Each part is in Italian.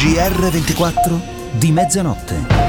GR24 di mezzanotte.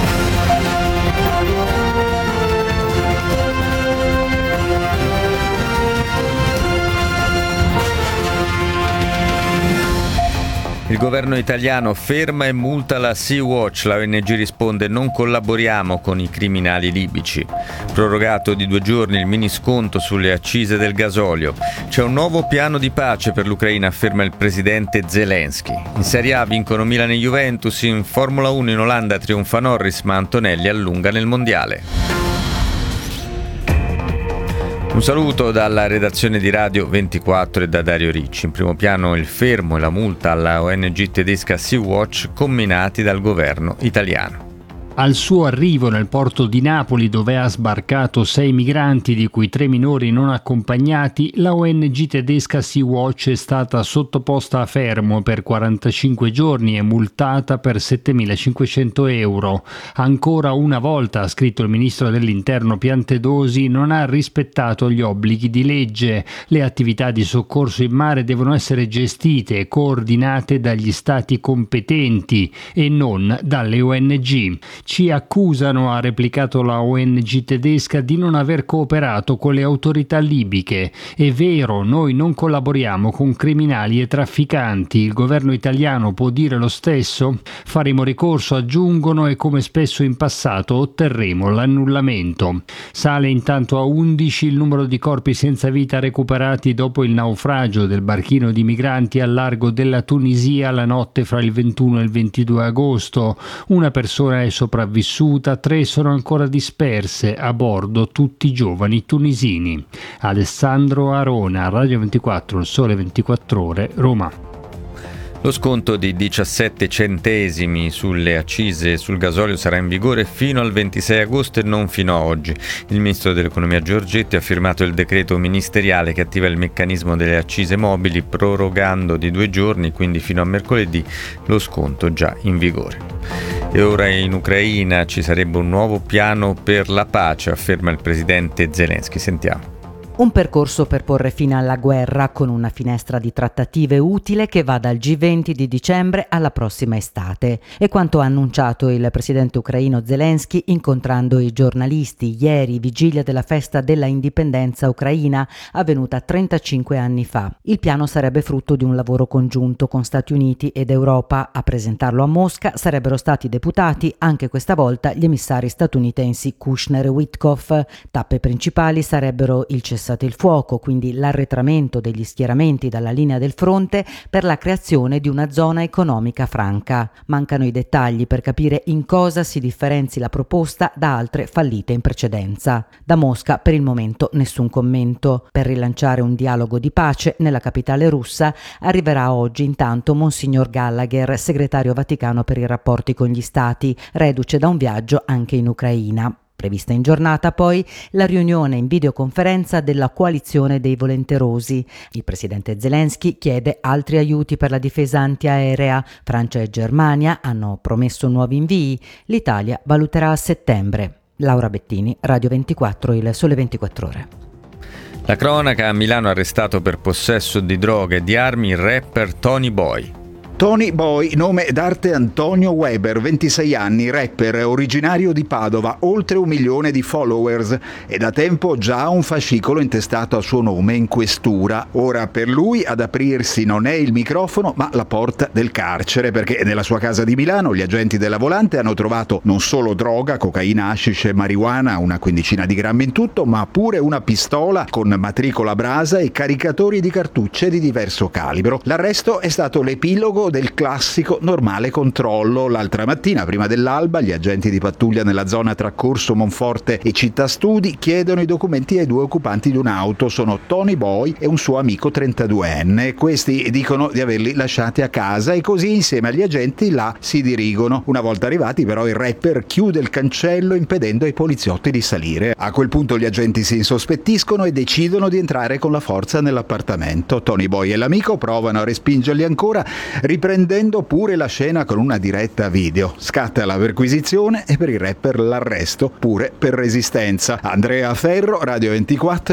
Il governo italiano ferma e multa la Sea-Watch, la ONG risponde: non collaboriamo con i criminali libici. Prorogato di 2 giorni il mini sconto sulle accise del gasolio. C'è un nuovo piano di pace per l'Ucraina, afferma il presidente Zelensky. In Serie A vincono Milan e Juventus, in Formula 1 in Olanda trionfa Norris, ma Antonelli allunga nel mondiale. Un saluto dalla redazione di Radio 24 e da Dario Ricci. In primo piano il fermo e la multa alla ONG tedesca Sea-Watch comminati dal governo italiano. Al suo arrivo nel porto di Napoli, dove ha sbarcato 6 migranti, di cui 3 minori non accompagnati, la ONG tedesca Sea-Watch è stata sottoposta a fermo per 45 giorni e multata per 7.500 euro. Ancora una volta, ha scritto il ministro dell'Interno Piantedosi, non ha rispettato gli obblighi di legge. Le attività di soccorso in mare devono essere gestite e coordinate dagli stati competenti e non dalle ONG. Ci accusano, ha replicato la ONG tedesca, di non aver cooperato con le autorità libiche. È vero, noi non collaboriamo con criminali e trafficanti. Il governo italiano può dire lo stesso? Faremo ricorso, aggiungono, e come spesso in passato otterremo l'annullamento. Sale intanto a 11 il numero di corpi senza vita recuperati dopo il naufragio del barchino di migranti al largo della Tunisia la notte fra il 21 e il 22 agosto. Una persona è sopravvissuta, 3 sono ancora disperse, a bordo tutti giovani tunisini. Alessandro Arona, Radio 24, Il Sole 24 Ore, Roma. Lo sconto di 17 centesimi sulle accise sul gasolio sarà in vigore fino al 26 agosto e non fino a oggi. Il ministro dell'Economia Giorgetti ha firmato il decreto ministeriale che attiva il meccanismo delle accise mobili, prorogando di 2 giorni, quindi fino a mercoledì, lo sconto già in vigore. E ora in Ucraina ci sarebbe un nuovo piano per la pace, afferma il presidente Zelensky. Sentiamo. Un percorso per porre fine alla guerra, con una finestra di trattative utile che va dal G20 di dicembre alla prossima estate. È quanto ha annunciato il presidente ucraino Zelensky incontrando i giornalisti ieri, vigilia della festa della indipendenza ucraina, avvenuta 35 anni fa. Il piano sarebbe frutto di un lavoro congiunto con Stati Uniti ed Europa. A presentarlo a Mosca sarebbero stati deputati anche questa volta gli emissari statunitensi Kushner e Witkoff. Tappe principali sarebbero il cessate il fuoco, quindi l'arretramento degli schieramenti dalla linea del fronte per la creazione di una zona economica franca. Mancano i dettagli per capire in cosa si differenzi la proposta da altre fallite in precedenza. Da Mosca per il momento nessun commento. Per rilanciare un dialogo di pace nella capitale russa arriverà oggi intanto Monsignor Gallagher, segretario vaticano per i rapporti con gli stati, reduce da un viaggio anche in Ucraina. Prevista in giornata poi la riunione in videoconferenza della coalizione dei volenterosi. Il presidente Zelensky chiede altri aiuti per la difesa antiaerea. Francia e Germania hanno promesso nuovi invii. L'Italia valuterà a settembre. Laura Bettini, Radio 24, Il Sole 24 Ore. La cronaca: a Milano arrestato per possesso di droga e di armi il rapper Tony Boy. Tony Boy, nome d'arte Antonio Weber, 26 anni, rapper originario di Padova, oltre 1 milione di followers e da tempo già un fascicolo intestato a suo nome in questura. Ora per lui ad aprirsi non è il microfono ma la porta del carcere, perché nella sua casa di Milano gli agenti della Volante hanno trovato non solo droga, cocaina, hashish e marijuana, una quindicina di grammi in tutto, ma pure una pistola con matricola a brasa e caricatori di cartucce di diverso calibro. L'arresto è stato l'epilogo del classico normale controllo. L'altra mattina, prima dell'alba, gli agenti di pattuglia nella zona tra Corso Monforte e Città Studi chiedono i documenti ai 2 occupanti di un'auto. Sono Tony Boy e un suo amico 32enne. Questi dicono di averli lasciati a casa e così insieme agli agenti là si dirigono. Una volta arrivati però il rapper chiude il cancello impedendo ai poliziotti di salire. A quel punto gli agenti si insospettiscono e decidono di entrare con la forza nell'appartamento. Tony Boy e l'amico provano a respingerli ancora, riprendendo pure la scena con una diretta video. Scatta la perquisizione e per il rapper l'arresto pure per resistenza. Andrea Ferro, Radio 24.